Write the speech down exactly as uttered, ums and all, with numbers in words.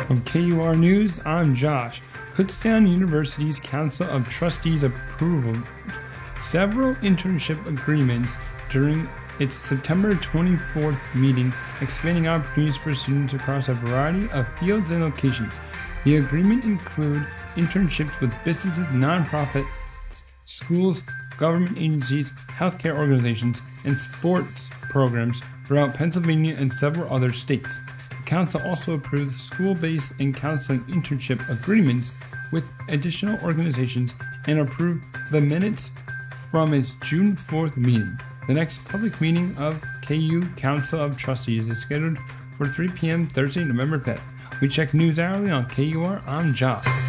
From K U R News, I'm Josh. Kutztown University's Council of Trustees approved several internship agreements during its September twenty-fourth meeting, expanding opportunities for students across a variety of fields and locations. The agreement include internships with businesses, nonprofits, schools, government agencies, healthcare organizations, and sports programs throughout Pennsylvania and several other states. The Council also approved school-based and counseling internship agreements with additional organizations and approved the minutes from its June fourth meeting. The next public meeting of K U Council of Trustees is scheduled for three p.m. Thursday, November fifth. We check news hourly on K U R. I'm Josh.